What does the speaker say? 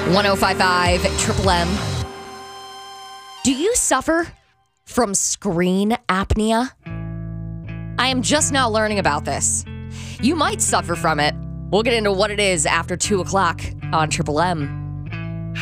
1055 Triple M. Do you suffer from screen apnea? I am just now learning about this. You might suffer from it. We'll get into what it is after 2 o'clock on Triple M.